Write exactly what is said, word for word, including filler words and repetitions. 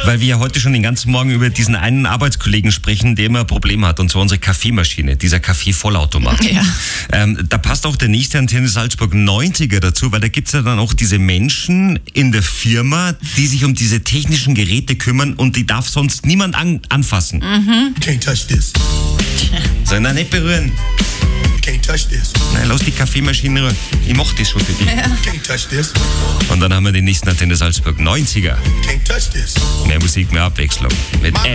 weil wir ja heute schon den ganzen Morgen über diesen einen Arbeitskollegen sprechen, der immer ein Problem hat, und zwar unsere Kaffeemaschine, dieser Kaffee-Vollautomat. Ja. Ähm, da passt auch der nächste Antenne Salzburg neunziger dazu, weil da gibt's ja dann auch diese Menschen in der Firma, die sich um diese technischen Geräte kümmern, und die darf sonst niemand an, anfassen. Mhm. Can't touch this. Soll er nicht berühren? Can't touch this. Nein, lass die Kaffeemaschine rühren. Ich mach das schon für dich. Ja. Can't touch this. Und dann haben wir den nächsten Antenne Salzburg neunziger. Can't touch this. Mehr Musik, mehr Abwechslung. Mit